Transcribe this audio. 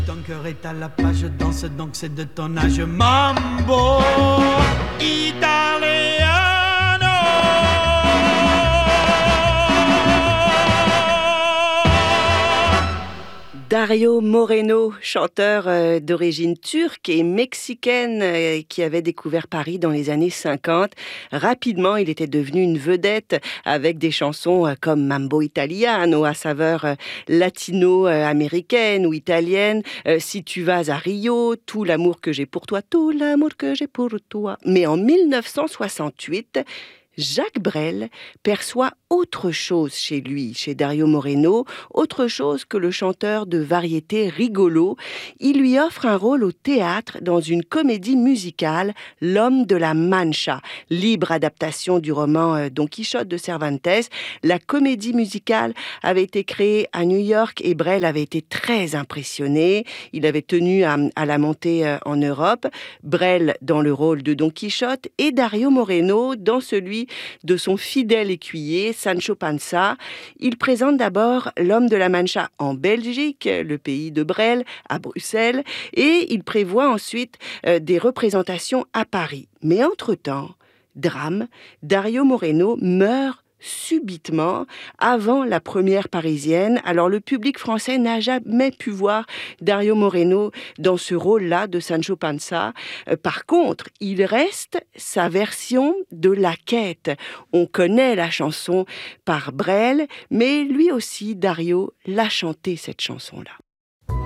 Ton cœur est à la page, danse donc, c'est de ton âge. Mambo Italiano. Dario Moreno, chanteur d'origine turque et mexicaine qui avait découvert Paris dans les années 50. Rapidement, il était devenu une vedette avec des chansons comme Mambo Italiano à saveur latino-américaine ou italienne. Si tu vas à Rio, tout l'amour que j'ai pour toi, tout l'amour que j'ai pour toi. Mais en 1968, Jacques Brel perçoit autre chose chez lui, chez Dario Moreno, autre chose que le chanteur de variété rigolo. Il lui offre un rôle au théâtre dans une comédie musicale, L'Homme de la Mancha, libre adaptation du roman Don Quichotte de Cervantes. La comédie musicale avait été créée à New York et Brel avait été très impressionné. Il avait tenu à la monter en Europe. Brel dans le rôle de Don Quichotte et Dario Moreno dans celui de son fidèle écuyer, Sancho Panza. Il présente d'abord L'Homme de la Mancha en Belgique, le pays de Brel, à Bruxelles, et il prévoit ensuite des représentations à Paris. Mais entre-temps, drame, Dario Moreno meurt subitement avant la première parisienne. Alors le public français n'a jamais pu voir Dario Moreno dans ce rôle-là de Sancho Panza. Par contre, il reste sa version de La Quête. On connaît la chanson par Brel, mais lui aussi, Dario, l'a chanté cette chanson-là.